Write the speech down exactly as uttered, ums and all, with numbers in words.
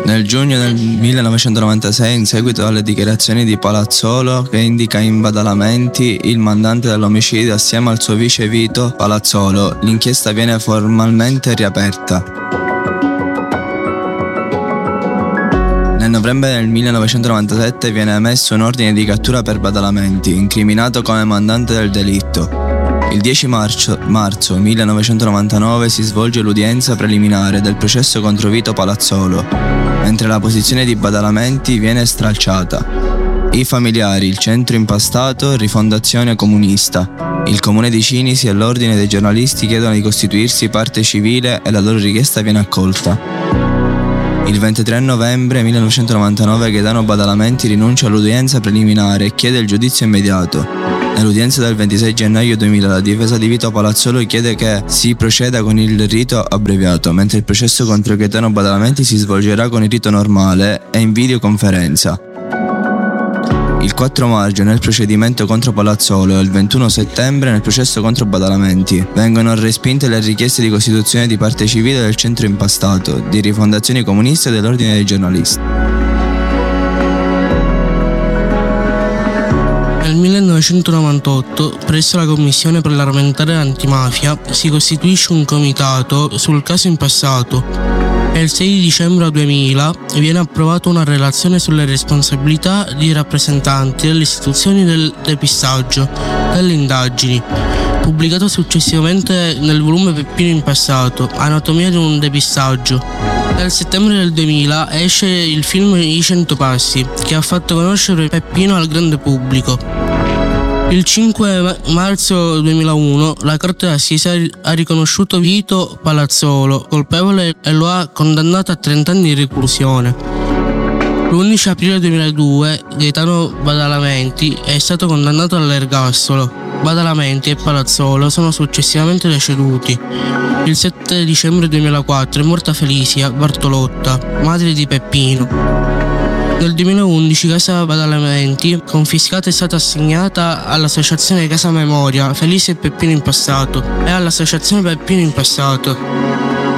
Nel giugno del millenovecentonovantasei, in seguito alle dichiarazioni di Palazzolo, che indica in Badalamenti il mandante dell'omicidio assieme al suo vice Vito Palazzolo, l'inchiesta viene formalmente riaperta. Nel novembre del millenovecentonovantasette viene emesso un ordine di cattura per Badalamenti, incriminato come mandante del delitto. Il dieci marzo, marzo millenovecentonovantanove si svolge l'udienza preliminare del processo contro Vito Palazzolo, mentre la posizione di Badalamenti viene stralciata. I familiari, il centro impastato, Rifondazione Comunista, il comune di Cinisi e l'ordine dei giornalisti chiedono di costituirsi parte civile e la loro richiesta viene accolta. Il ventitré novembre millenovecentonovantanove Gaetano Badalamenti rinuncia all'udienza preliminare e chiede il giudizio immediato. Nell'udienza del ventisei gennaio duemila la difesa di Vito Palazzolo chiede che si proceda con il rito abbreviato, mentre il processo contro Gaetano Badalamenti si svolgerà con il rito normale e in videoconferenza. Il quattro maggio nel procedimento contro Palazzolo e il ventuno settembre nel processo contro Badalamenti vengono respinte le richieste di costituzione di parte civile del centro impastato, di Rifondazioni Comuniste e dell'ordine dei giornalisti. Nel millenovecentonovantotto, presso la Commissione parlamentare antimafia, si costituisce un comitato sul caso in passato e il sei dicembre duemila viene approvata una relazione sulle responsabilità di rappresentanti delle istituzioni del depistaggio delle indagini, pubblicato successivamente nel volume Peppino in passato, Anatomia di un depistaggio. Nel settembre del duemila esce il film I Cento Passi, che ha fatto conoscere Peppino al grande pubblico. Il cinque marzo duemilauno la Corte d'Assise ha riconosciuto Vito Palazzolo colpevole e lo ha condannato a trenta anni di reclusione. L'undici aprile duemiladue Gaetano Badalamenti è stato condannato all'ergastolo. Badalamenti e Palazzolo sono successivamente deceduti. Il sette dicembre duemilaquattro è morta Felicia Bartolotta, madre di Peppino. Nel duemilaundici Casa Badalamenti, confiscata, è stata assegnata all'associazione Casa Memoria Felice e Peppino in passato e all'associazione Peppino in passato.